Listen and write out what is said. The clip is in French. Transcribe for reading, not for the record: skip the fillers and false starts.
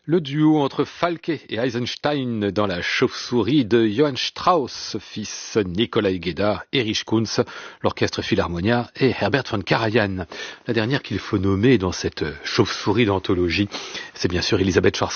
Le duo entre Falke et Eisenstein dans La chauve-souris de Johann Strauss, fils Nikolai Gedda, Erich Kunz, l'orchestre Philharmonia et Herbert von Karajan. La dernière qu'il faut nommer dans cette chauve-souris d'anthologie, c'est bien sûr Elisabeth